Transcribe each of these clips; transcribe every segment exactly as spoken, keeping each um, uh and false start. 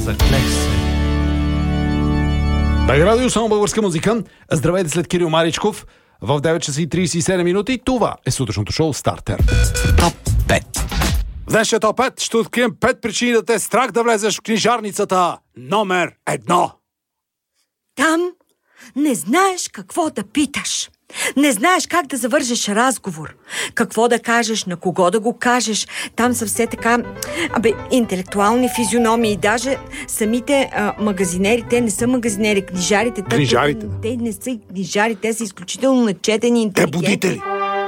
Заклех се. Бег радио, само българска музика. Здравейте след Кирил Маричков. В девет часа и тридесет и седем минути. Това е сутрешното шоу Стартер. Топ пет. В днешния топ пет ще открием пет причини да те е страх да влезеш в книжарницата номер едно. Там не знаеш какво да питаш. Не знаеш как да завържеш разговор. Какво да кажеш, на кого да го кажеш. Там са все така абе, интелектуални физиономии. Даже самите а, магазинери, те не са магазинери, книжарите. Книжарите, да. Те не са книжари, те са изключително начетени, интелигентни. Те будители.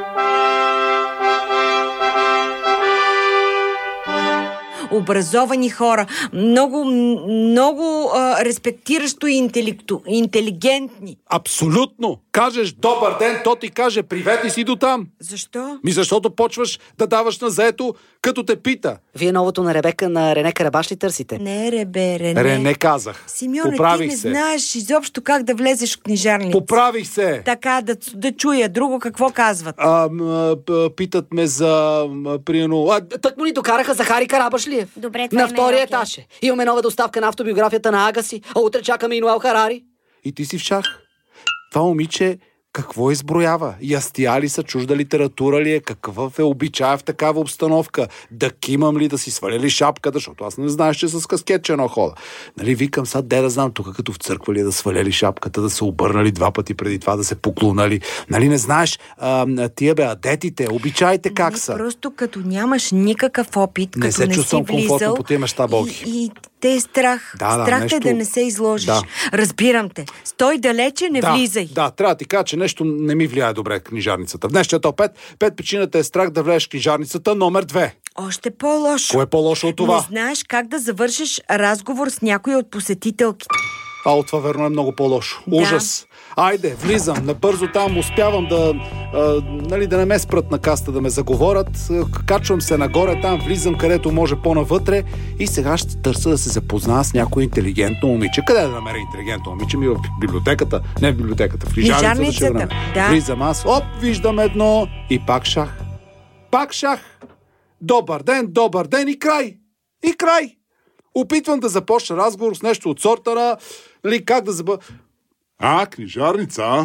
Образовани хора, много, много а, респектиращо и интелекту, интелигентни. Абсолютно! Кажеш добър ден, то ти каже привет и си до там. Защо? Ми защото почваш да даваш на заето, като те пита. Вие новото на Ребека на Рене Карабаш ли търсите? Не, Ребе, Рене. Рене казах. Симеоне, Поправих ти не се. знаеш изобщо как да влезеш в книжарница. Поправих се. Така, да, да чуя. Друго какво казват? А, м, п- питат ме за, м, примерно... А, Так му ни докараха Захари Карабашлиев. Добре, това на е втория окей. етаж е. Имаме нова доставка на автобиографията на Агаси, а утре чакаме и Ноел Харари. и ти си в шах. Това момиче какво изброява? Ястия ли са, чужда литература ли е? Какъв е обичая в такава обстановка? Да кимам ли, да си сваля ли шапката? Защото аз не знаеш, че с каскетче едно хода. Нали, викам сега, де да знам, тук като в църква ли е да сваля ли шапката, да се обърнали два пъти преди това, да се поклонали. Нали, не знаеш, а, тия бе, адетите, обичаите как Не, са? Просто като нямаш никакъв опит, Не като се не чувствам си влизал, комфортно по тия места, Боги. И, и те е страх. Да, да, страх те нещо- да не се изложиш. Да. Разбирам те. Стой далече, не да, влизай. Да, трябва да ти кажа, че нещо не ми влияе добре книжарницата. В днешния топ пет, пет причината е страх да влезеш в книжарницата номер две. Още по-лошо. Кое е по-лошо от това? Не знаеш как да завършиш разговор с някой от посетителките. А от това верно е много по-лошо. Да. Ужас. Айде, влизам, набързо там, успявам да, а, нали, да не ме спрат на каста, да ме заговорят. Качвам се нагоре там, влизам където може по-навътре и сега ще търся да се запозная с някое интелигентно момиче. Къде да намеря интелигентно момиче? Ми в библиотеката. Не в библиотеката, в книжарницата. ще Книжарницата, го намеря. да. Влизам аз, оп, виждам едно и пак шах. Пак шах. Добър ден, добър ден и край. И край. Опитвам да започна разговор с нещо от сорта на, нали, как да забъ... А, книжарница, а?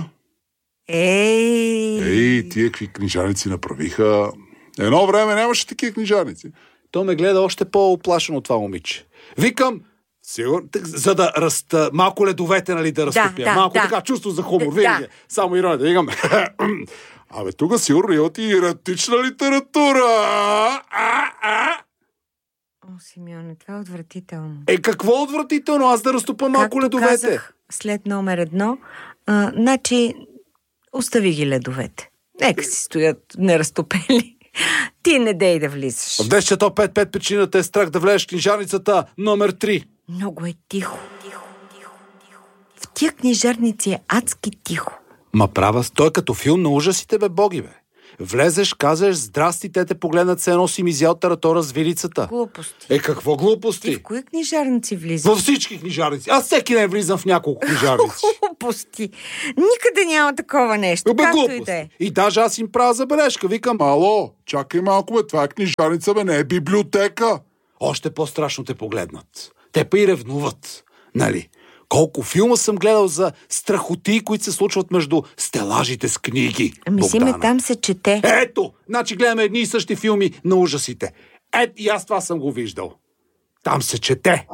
Ей! Ей, тия какви книжарници направиха. Едно време нямаше такива книжарници. То ме гледа още по-оплашено от това момиче. Викам, сигурно, за да разта, малко ледовете, нали, да разтопя. да, малко да. така, чувство за хумор. Да, Винаги. да. Само ирония да викам. Абе, тук сигурно имате и еротична литература. А, а. О, Симеоне, това е отвратително. Е, какво отвратително? Аз да разтопа малко Както ледовете. казах след номер едно, а, значи остави ги ледовете. Нека си стоят неразтопели. Ти не дей да влизаш. В днешния топ пет, пет причината е страх да влезеш в книжарницата номер три. Много е тихо. Тихо, тихо, тихо. В тия книжарници е адски тихо. Ма права, той е като филм на ужасите, бе, боги, бе. Влезеш, казваш, здрасти, те те погледнат, се едно си ми изял таратора с вилицата. Глупости. Е, какво Ти глупости? в кои книжарници влизаш? Във всички книжарници. Аз всеки ден влизам в няколко книжарници. Глупости. Никъде няма такова нещо. Бе, Както и глупости. да е. И даже аз им правя забележка. Викам, Ало, чакай малко, бе, това е книжарница, бе, не е библиотека. още по-страшно те погледнат. Те па и ревнуват. Нали? Колко филма съм гледал за страхоти, които се случват между стелажите с книги. Ами си ме там се чете. Ето! Значи гледаме едни и същи филми на ужасите. Ето и аз това съм го виждал. Там се чете.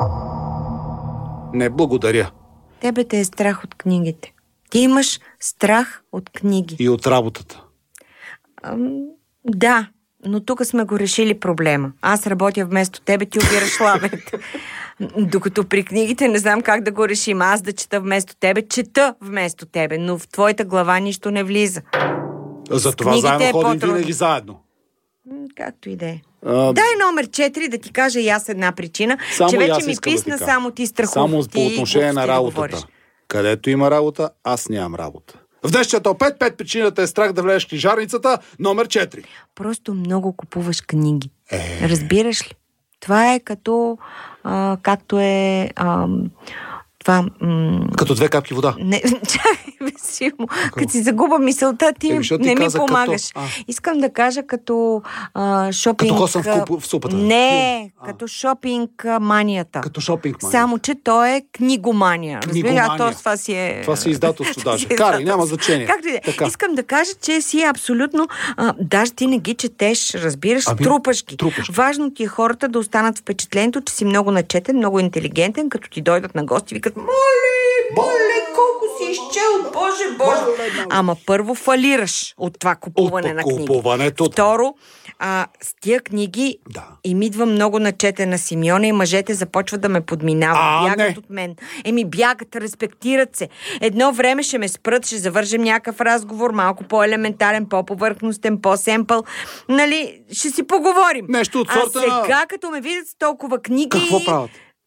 Не, благодаря. Тебе те е страх от книгите. Ти имаш страх от книги. И от работата. Ам, да, но тук сме го решили проблема. Аз работя вместо тебе, ти обираш лавета. Докато при книгите не знам как да го решим. Аз да чета вместо тебе, чета вместо тебе, но в твоята глава нищо не влиза. Затова книгите заедно е ходим по-трудно. винаги заедно. М, Както и да е. А, Дай номер четири да ти кажа и аз една причина, Само че и вече аз ми искам да ти писна кажа. само ти страховки. Само по отношение на да говориш. работата. Където има работа, аз нямам работа. В днешния топ пет, пет причината е страх да влезеш в книжарницата номер четири. Просто много купуваш книги. Е... Разбираш ли? Това е като, а, както е а, това... М- Като две капки вода. Не, чакай, Весимо, като си загуба мисълта, ти, Еми, ти не ми каза помагаш. Като... Искам да кажа като а, шопинг... Като косъм в, куп, в супата. Не, а. като шопинг манията. Като шопинг манията. Само, че то е книгомания. Книгомания. А то това си е... Това си издателство даже. Карай, няма значение. Както и да. Искам да кажа, че си абсолютно... А, даже ти не ги четеш, разбираш, ами, трупаш ги. Трупаш. Важно ти е хората да останат впечатлението, че си много начетен, много интелигентен, като ти дойдат на гости и викат: моли, моли, колко си изчел, боже, боже. Ама първо фалираш от това купуване от на книги. Купуването. Второ, а, с тия книги да. им идва много начетена Симеона и мъжете започват да ме подминават. А, бягат не. от мен. Еми, бягат, респектират се. Едно време ще ме спрат, ще завържем някакъв разговор, малко по-елементарен, по-повърхностен, по-семпъл. Нали, ще си поговорим. Нещо от а сорта на... сега, като ме видят с толкова книги... Какво правят?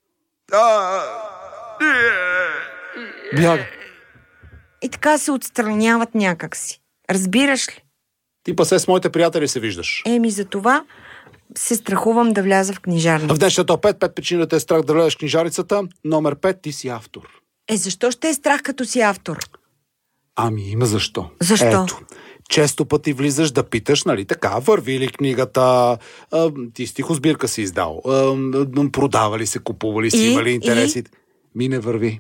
Бяга. И така се отстраняват някакси. Разбираш ли? Ти па се с моите приятели се виждаш. Еми, за това се страхувам да вляза в книжарница. В днешното пет, пет причини да те е страх да влезеш в книжарницата. Номер пет, ти си автор. Е, защо ще е страх като си автор? Ами, има защо. Защо? Ето. Често пъти влизаш да питаш, нали така, върви ли книгата, а, ти стихосбирка си издал, а, продава ли се, купува ли си, И? има ли интереси. И? Ми не върви.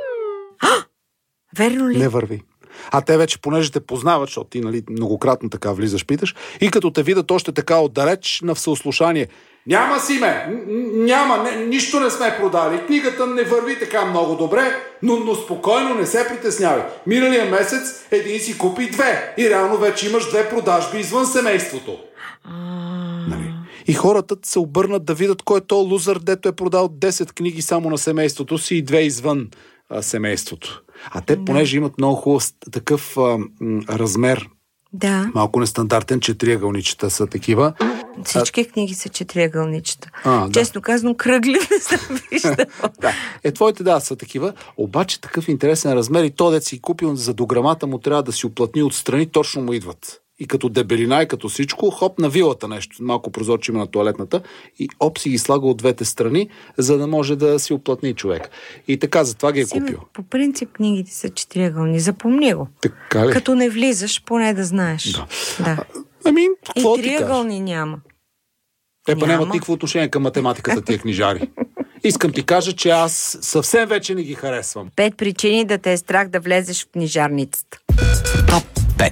Верно ли? Не върви. А те вече, понеже те познават, защото ти, нали, многократно така влизаш, питаш, и като те видят още така отдалеч на всеослушание: няма си ме, няма, не, нищо не сме продали, книгата не върви така много добре, но, но спокойно, не се притеснявай. Миналия месец един си купи две и реално вече имаш две продажби извън семейството. Нали? И хората се обърнат да видят кой е то лузър, дето е продал десет книги само на семейството си и две извън а, семейството. А те, понеже имат много хубав такъв а, м, размер, Да. малко нестандартен, че триъгълничета са такива. Всички а... книги са четириъгълничета. А, Честно да. казано, кръгли не съм виждала. Да. Е, твоите да са такива, обаче такъв интересен размер и то, дет си купил, за дограмата му трябва да си уплътни отстрани, точно му идват. И като дебелина, и като всичко, хоп, на вилата нещо, малко прозорче има на тоалетната, и оп си ги слага от двете страни, за да може да си уплътни човек. И така, затова ги е Симе, купил. По принцип книгите са четириъгълни, запомни го. Така ли? Като не влизаш, поне да знаеш. Да. да. А, ами, какво И ти кажа? триъгълни няма. Те па Няма. нямат никакво отношение към математиката тия книжари. Искам ти кажа, че аз съвсем вече не ги харесвам. Пет причини да те е страх да влезеш в книжарницата. Топ пет.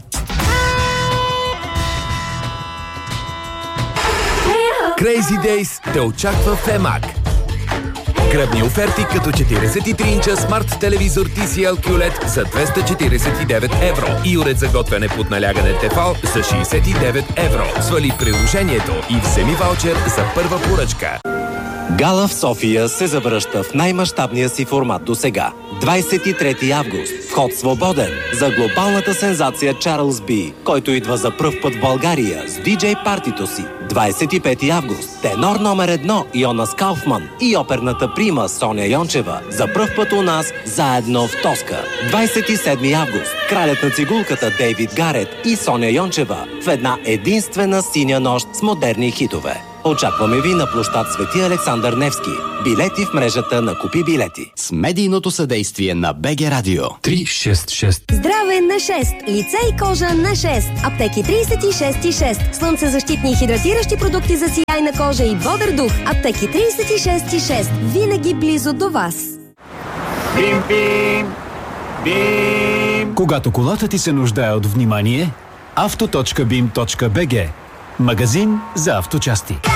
Crazy Days те очаква в Емак. Гръбни оферти като четиридесет и три инча смарт телевизор Ти Си Ел Кю Ел И Ди за двеста четиридесет и девет евро и уред за готвене под налягане Тефал за шейсет и девет евро. Свали приложението и вземи ваучер за първа поръчка. Гала в София се завръща в най-мащабния си формат до сега. двадесет и трети август. Вход свободен за глобалната сензация Чарлз Би, който идва за пръв път в България с диджей партито си. двадесет и пети август. Тенор номер едно Йонас Кауфман и оперната прима Соня Йончева за пръв път у нас заедно в Тоска. двадесет и седми август. Кралят на цигулката Дейвид Гарет и Соня Йончева в една единствена синя нощ с модерни хитове. Очакваме ви на площад Свети Александър Невски. Билети в мрежата на Купи билети. С медийното съдействие на БГ Радио. три шест шест. Здраве на шест. Лице и кожа на шест. Аптеки тридесет и шест и шест. Слънцезащитни и хидратиращи продукти за сияйна кожа и бодър дух. Аптеки тридесет и шест и шест. Винаги близо до вас. Бим, бим, бим. Когато колата ти се нуждае от внимание, авто точка бим точка би джи. Магазин за авточасти.